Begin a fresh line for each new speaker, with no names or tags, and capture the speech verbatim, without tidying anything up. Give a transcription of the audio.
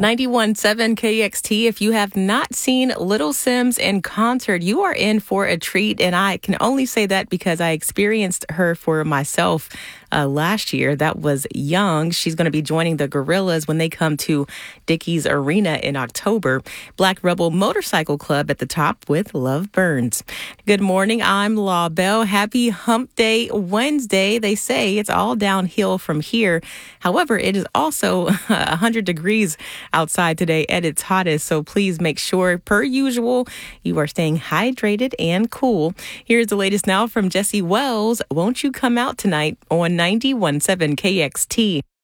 ninety-one point seven K X T. If you have not seen Little Simz in concert, you are in for a treat. And I can only say that because I experienced her for myself uh, last year. That was young. She's going to be joining the Gorillas when they come to Dickies Arena in October. Black Rebel Motorcycle Club at the top with Love Burns. Good morning. I'm La Belle. Happy Hump Day Wednesday. They say it's all downhill from here. However, it is also one hundred degrees outside today at its hottest, so please make sure, per usual, you are staying hydrated and cool. Here's the latest now from Jesse Wells. Won't you come out tonight on ninety-one point seven K X T?